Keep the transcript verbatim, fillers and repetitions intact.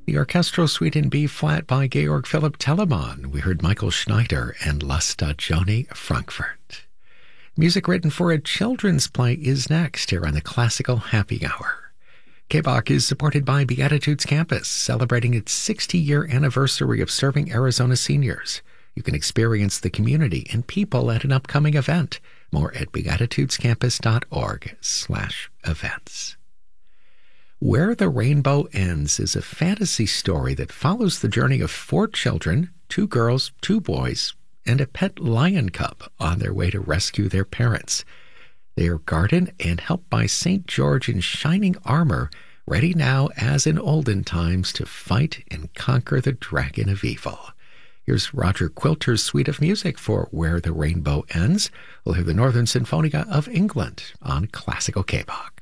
The orchestral suite in B flat by Georg Philipp Telemann. We heard Michael Schneider and La Stagione Frankfurt. Music written for a children's play is next here on the Classical Happy Hour. K B O C is supported by Beatitudes Campus, celebrating its sixty-year anniversary of serving Arizona seniors. You can experience the community and people at an upcoming event. More at beatitudescampus.org slash events. Where the Rainbow Ends is a fantasy story that follows the journey of four children, two girls, two boys, and a pet lion cub on their way to rescue their parents. They are guarded and helped by Saint George in shining armor, ready now as in olden times to fight and conquer the dragon of evil. Here's Roger Quilter's suite of music for Where the Rainbow Ends. We'll hear the Northern Sinfonia of England on Classical K B O C.